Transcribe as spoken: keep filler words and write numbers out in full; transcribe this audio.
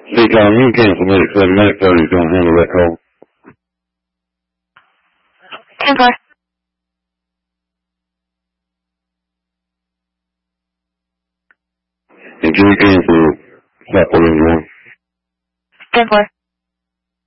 Hey, Tom, you can cancel me at seven minutes, so he's going to handle that call. ten four. And can you cancel that for anyone? ten four.